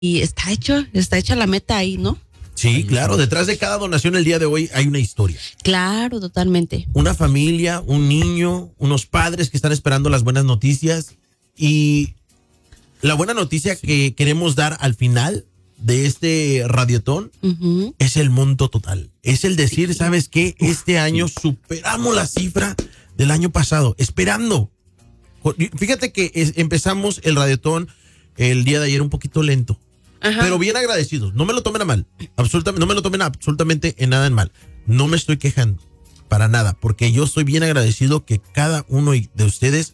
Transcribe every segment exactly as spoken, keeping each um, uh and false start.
y está hecho, está hecha la meta ahí, ¿no? Sí, claro, detrás de cada donación el día de hoy hay una historia. Claro, totalmente. Una familia, un niño, unos padres que están esperando las buenas noticias. Y la buena noticia sí. que queremos dar al final de este radiotón uh-huh. es el monto total. Es el decir, sí. ¿sabes qué? Este año superamos la cifra del año pasado, esperando. Fíjate que es, empezamos el radiotón el día de ayer un poquito lento. Ajá. Pero bien agradecidos, no me lo tomen a mal, absolutamente, no me lo tomen absolutamente en nada en mal, no me estoy quejando para nada, porque yo estoy bien agradecido que cada uno de ustedes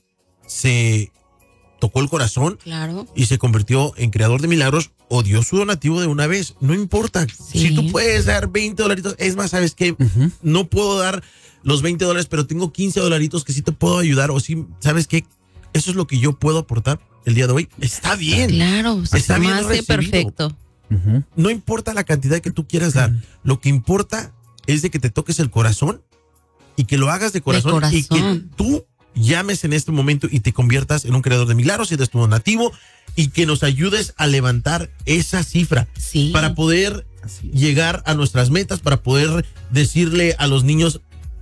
se tocó el corazón claro. y se convirtió en creador de milagros o dio su donativo de una vez, no importa, sí. si tú puedes dar veinte dolaritos, es más, ¿sabes qué? Uh-huh. No puedo dar los veinte dólares, pero tengo quince dolaritos que sí te puedo ayudar, o sí, ¿sabes qué? Eso es lo que yo puedo aportar el día de hoy. Está bien. Claro, está bien recibido. Perfecto. Uh-huh. No importa la cantidad que tú quieras dar. Uh-huh. Lo que importa es de que te toques el corazón y que lo hagas de corazón, de corazón. Y que tú llames en este momento y te conviertas en un creador de milagros y des tu donativo y que nos ayudes a levantar esa cifra sí. para poder llegar a nuestras metas, para poder decirle a los niños,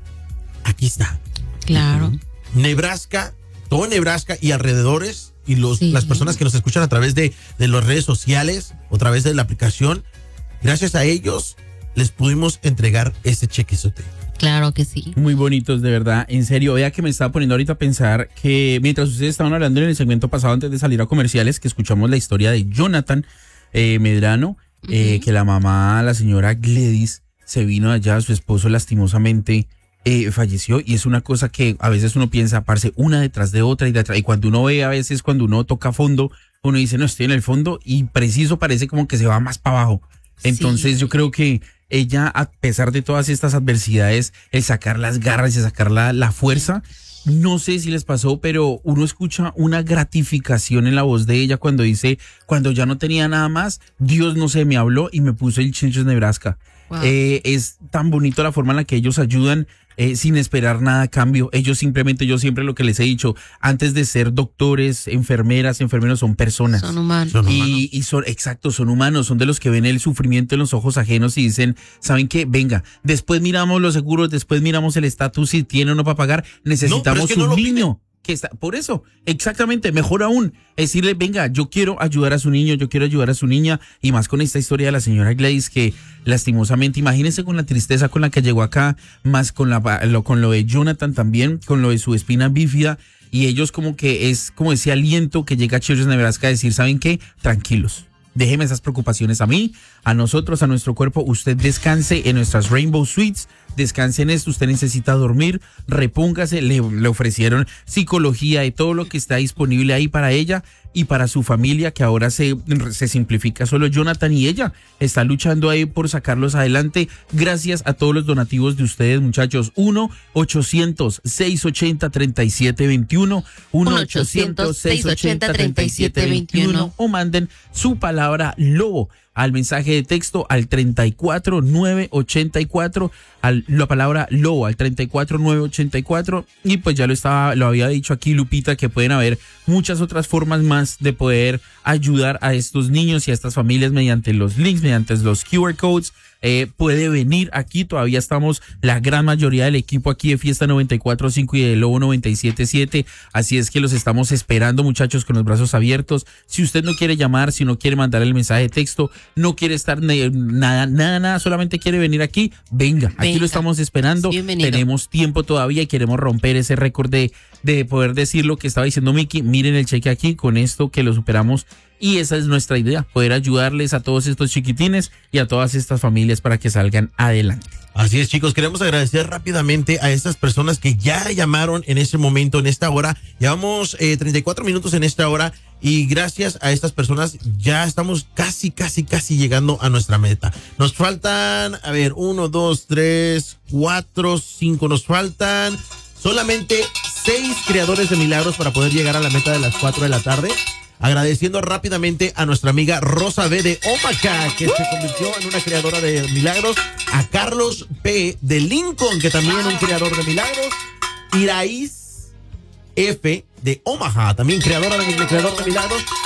aquí está. Claro. Uh-huh. Nebraska, todo Nebraska y alrededores y los, sí. las personas que nos escuchan a través de, de las redes sociales o a través de la aplicación, gracias a ellos les pudimos entregar ese chequezote. Claro que sí. Muy bonitos, de verdad. En serio, vea que me estaba poniendo ahorita a pensar que mientras ustedes estaban hablando en el segmento pasado antes de salir a comerciales, que escuchamos la historia de Jonathan eh, Medrano, uh-huh. eh, que la mamá, la señora Gladys, se vino allá, su esposo lastimosamente Eh, falleció, y es una cosa que a veces uno piensa, parce, una detrás de otra y detrás, y cuando uno ve a veces cuando uno toca fondo, uno dice, no, estoy en el fondo, y preciso parece como que se va más para abajo. Entonces sí. yo creo que ella, a pesar de todas estas adversidades, el sacar las garras y sacar la, la fuerza, no sé si les pasó, pero uno escucha una gratificación en la voz de ella cuando dice, cuando ya no tenía nada más, Dios no sé, me habló y me puso el Changes Nebraska. Wow. Eh, es tan bonito la forma en la que ellos ayudan eh, sin esperar nada a cambio. Ellos simplemente, yo siempre lo que les he dicho, antes de ser doctores, enfermeras, enfermeros, son personas. Son humanos. Son humanos. Y, y son, exacto, son humanos, son de los que ven el sufrimiento en los ojos ajenos y dicen, ¿saben qué? Venga, después miramos los seguros, después miramos el estatus, si tiene o no para pagar, necesitamos no, es que un no niño. Que está, por eso, exactamente, mejor aún, decirle, venga, yo quiero ayudar a su niño, yo quiero ayudar a su niña, y más con esta historia de la señora Gladys, que lastimosamente, imagínense con la tristeza con la que llegó acá, más con, la, lo, con lo de Jonathan también, con lo de su espina bífida, y ellos como que es como ese aliento que llega a Changes Nebraska a decir, ¿saben qué? Tranquilos. Déjeme esas preocupaciones a mí, a nosotros, a nuestro cuerpo. Usted descanse en nuestras Rainbow Suites, descanse en esto. Usted necesita dormir, repóngase. Le, le ofrecieron psicología y todo lo que está disponible ahí para ella y para su familia, que ahora se, se simplifica. Solo Jonathan y ella está luchando ahí por sacarlos adelante. Gracias a todos los donativos de ustedes, muchachos. uno ochocientos seiscientos ochenta treinta y siete veintiuno. uno ochocientos seiscientos ochenta treinta y siete veintiuno. O manden su palabra lobo al mensaje de texto al treinta y cuatro nueve ochenta y cuatro, al, la palabra lobo al treinta y cuatro nueve ochenta y cuatro. Y pues ya lo estaba, lo había dicho aquí Lupita, que pueden haber muchas otras formas más de poder ayudar a estos niños y a estas familias mediante los links, mediante los Q R codes. Eh, puede venir aquí, todavía estamos la gran mayoría del equipo aquí de Fiesta noventa y cuatro punto cinco y de Lobo noventa y siete punto siete, así es que los estamos esperando, muchachos, con los brazos abiertos. Si usted no quiere llamar, si no quiere mandar el mensaje de texto, no quiere estar nada, nada, nada, solamente quiere venir aquí, venga, aquí venga. Lo estamos esperando. Bienvenido. Tenemos tiempo todavía y queremos romper ese récord de, de poder decir lo que estaba diciendo Miki. Miren el cheque aquí, con esto que lo superamos. Y esa es nuestra idea, poder ayudarles a todos estos chiquitines y a todas estas familias para que salgan adelante. Así es, chicos, queremos agradecer rápidamente a estas personas que ya llamaron en ese momento, en esta hora. Llevamos eh, treinta y cuatro minutos en esta hora y gracias a estas personas ya estamos casi, casi, casi llegando a nuestra meta. Nos faltan, a ver, uno, dos, tres, cuatro, cinco, nos faltan solamente seis creadores de milagros para poder llegar a la meta de las cuatro de la tarde. Agradeciendo rápidamente a nuestra amiga Rosa B de Omaha, que se convirtió en una creadora de milagros, a Carlos P de Lincoln, que también es un creador de milagros, Iraíz F de Omaha, también creadora de, creador de milagros,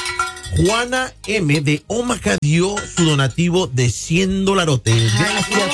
Juana M. de Omaha dio su donativo de cien dolarotes. Gracias,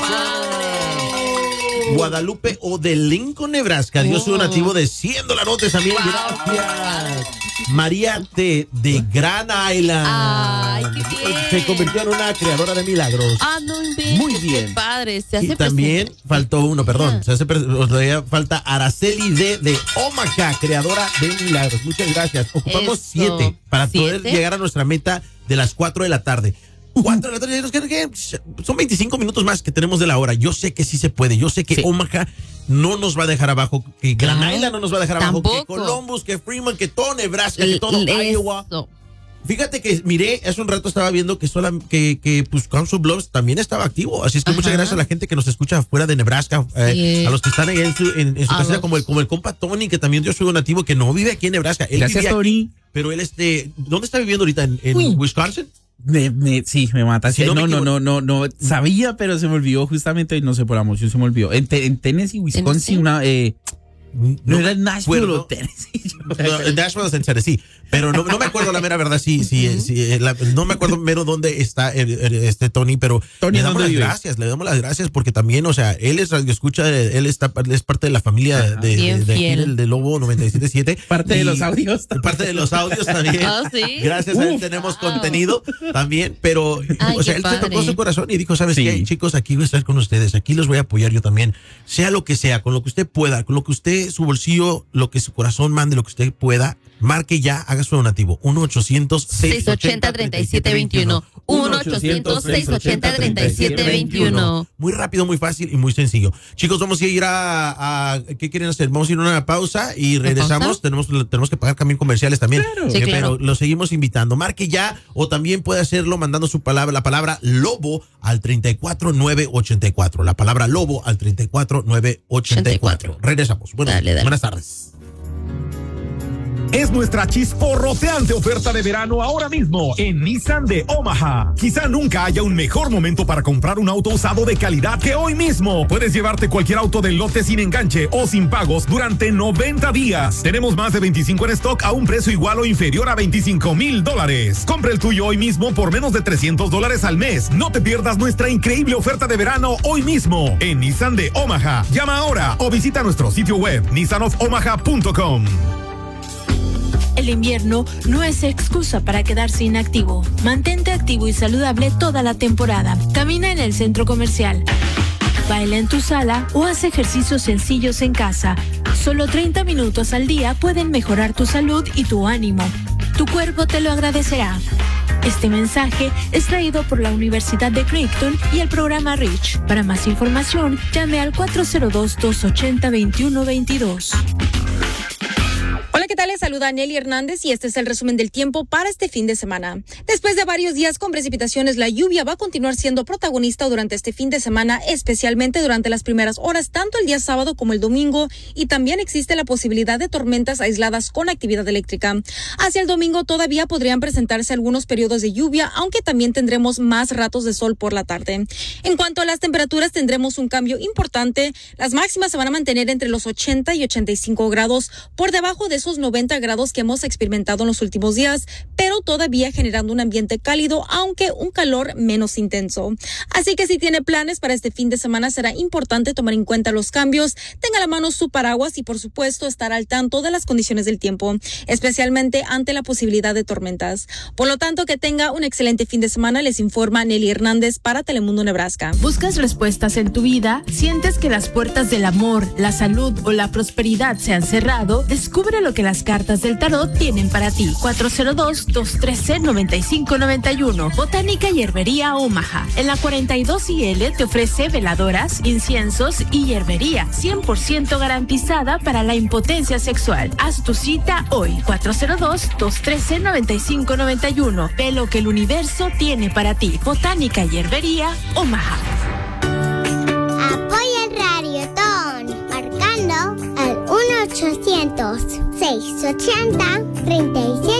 Guadalupe O. de Lincoln, Nebraska, dio su donativo de cien dolarotes también. Gracias. María T. de Grand Island. Ay, qué bien. Se convirtió en una creadora de milagros. Ah, no inventes. Muy bien. Qué padre. Se hace Y también presente. faltó uno, perdón. Ah. Se hace pre- todavía falta Araceli D. de Omaha, creadora de milagros. Muchas gracias. Ocupamos Eso. siete para poder ¿Siete? llegar a nuestra meta de las cuatro de la tarde. Cuatro de la tarde, nos quedan, ¿qué? Son veinticinco minutos más que tenemos de la hora. Yo sé que sí se puede. Yo sé que Sí. Omaha no nos va a dejar abajo, que Grand Claro. Island no nos va a dejar abajo, que Tampoco. Columbus, que Fremont, que todo Nebraska, que todo L- Iowa. eso. Fíjate que miré, hace un rato estaba viendo que sola, que, que pues Council Bluffs también estaba activo. Así es que Ajá. muchas gracias a la gente que nos escucha fuera de Nebraska, eh, Sí. a los que están ahí en su, en, en su A casita, los- como el, como el compa Tony, que también dio su donativo, que no vive aquí en Nebraska. Él Gracias, vive aquí, Tony. pero él este, ¿dónde está viviendo ahorita? ¿En, en Uy. Wisconsin? Me, me- sí, me mata. Si Sí, no me no, no, equivoco. no, no, no. Sabía, pero se me olvidó justamente. No sé por la emoción, se me olvidó. En, te- en Tennessee, Wisconsin, Tennessee. una. Eh, no, era en Nashville acuerdo. o Tennessee. No, en Nashville es en Tennessee, pero no, no me acuerdo la mera verdad, sí, sí, sí, eh, la- no me acuerdo mero dónde está eh, eh, este Tony, pero Tony, le damos ¿dónde las vive? gracias, le damos las gracias porque también, o sea, él es radio escucha, él está, es parte de la familia Ajá. de, de, Bien de aquí fiel. del, del Lobo noventa y siete punto siete. Parte de Y- los audios. Parte de los audios también. Ah, ¿sí? Gracias a él Uf. tenemos Wow. contenido también, pero, Ay, o sea, qué él se tocó padre. su corazón y dijo, ¿sabes Sí. qué, chicos? Aquí voy a estar con ustedes, aquí los voy a apoyar yo también, sea lo que sea, con lo que usted pueda, con lo que usted, su bolsillo, lo que su corazón mande, lo que usted pueda, marque ya, haga su donativo. uno ochocientos seis ochenta treinta y siete veintiuno. uno ochocientos seis ochenta treinta y siete veintiuno. Muy rápido, muy fácil y muy sencillo. Chicos, vamos a ir a, a- ¿qué quieren hacer? Vamos a ir a una pausa y regresamos. pausa? Tenemos, tenemos que pagar también comerciales también. Claro. Sí, Eh, claro. Pero lo seguimos invitando. Marque ya o también puede hacerlo mandando su palabra, la palabra lobo al treinta y cuatro nueve ochenta y cuatro. La palabra lobo al treinta y cuatro nueve ochenta y cuatro. Regresamos. Bueno, Dale, dale. buenas tardes. Es nuestra chisporroteante oferta de verano ahora mismo en Nissan de Omaha. Quizá nunca haya un mejor momento para comprar un auto usado de calidad que hoy mismo. Puedes llevarte cualquier auto del lote sin enganche o sin pagos durante noventa días. Tenemos más de veinticinco en stock a un precio igual o inferior a veinticinco mil dólares. Compra el tuyo hoy mismo por menos de trescientos dólares al mes. No te pierdas nuestra increíble oferta de verano hoy mismo en Nissan de Omaha. Llama ahora o visita nuestro sitio web nissan of omaha punto com. El invierno no es excusa para quedarse inactivo. Mantente activo y saludable toda la temporada. Camina en el centro comercial. Baila en tu sala o haz ejercicios sencillos en casa. Solo treinta minutos al día pueden mejorar tu salud y tu ánimo. Tu cuerpo te lo agradecerá. Este mensaje es traído por la Universidad de Creighton y el programa REACH. Para más información, llame al cuatro cero dos, dos ocho cero, dos uno dos dos. Hola, ¿qué tal? Les saluda Nelly Hernández y este es el resumen del tiempo para este fin de semana. Después de varios días con precipitaciones, la lluvia va a continuar siendo protagonista durante este fin de semana, especialmente durante las primeras horas, tanto el día sábado como el domingo, y también existe la posibilidad de tormentas aisladas con actividad eléctrica. Hacia el domingo todavía podrían presentarse algunos periodos de lluvia, aunque también tendremos más ratos de sol por la tarde. En cuanto a las temperaturas, tendremos un cambio importante. Las máximas se van a mantener entre los ochenta y ochenta y cinco grados, por debajo de esos noventa grados que hemos experimentado en los últimos días, pero todavía generando un ambiente cálido, aunque un calor menos intenso. Así que si tiene planes para este fin de semana, será importante tomar en cuenta los cambios, tenga a la mano su paraguas y por supuesto estar al tanto de las condiciones del tiempo, especialmente ante la posibilidad de tormentas. Por lo tanto, que tenga un excelente fin de semana, les informa Nelly Hernández para Telemundo Nebraska. ¿Buscas respuestas en tu vida? ¿Sientes que las puertas del amor, la salud o la prosperidad se han cerrado? Descubre lo que las cartas del tarot tienen para ti. cuatro cero dos, dos uno tres, nueve cinco nueve uno. Botánica y Herbería Omaha. En la cuarenta y dos I L te ofrece veladoras, inciensos y hierbería cien por ciento garantizada para la impotencia sexual. Haz tu cita hoy. cuatro cero dos, dos uno tres, nueve cinco nueve uno. Ve lo que el universo tiene para ti. Botánica y Herbería Omaha. Apoya el Radiotón marcando al uno ochocientos, seiscientos ochenta, treinta y siete